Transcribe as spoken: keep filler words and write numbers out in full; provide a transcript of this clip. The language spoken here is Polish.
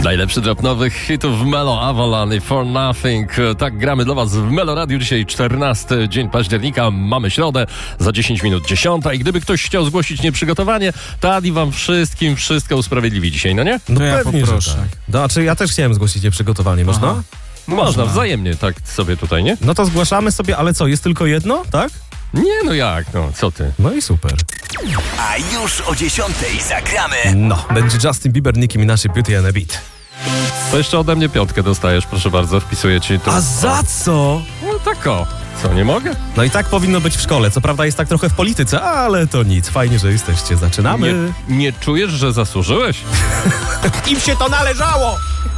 Najlepszy drop nowych hitów Melo, Avalon i For Nothing. Tak gramy dla was w Melo Radio. Dzisiaj czternasty dzień października. Mamy środę, za dziesięć minut dziesiąta. I gdyby ktoś chciał zgłosić nieprzygotowanie, to Adi wam wszystkim wszystko usprawiedliwi dzisiaj, no nie? No ja pewnie, poproszę. że tak. Znaczy ja też chciałem zgłosić nieprzygotowanie, można? Aha. Można, Można. wzajemnie tak sobie tutaj, nie? No to zgłaszamy sobie, ale co, jest tylko jedno, tak? Nie, no jak, no, co ty? No i super. A już o dziesiątej zagramy. No, będzie Justin Bieber, Nicki Minaj, Beauty and a Beat. To jeszcze ode mnie piątkę dostajesz, proszę bardzo, wpisuję ci to. A za co? No tak o. Co, nie mogę? No i tak powinno być w szkole. Co prawda jest tak trochę w polityce, ale to nic. Fajnie, że jesteście. Zaczynamy. Nie, nie czujesz, że zasłużyłeś? Im się to należało!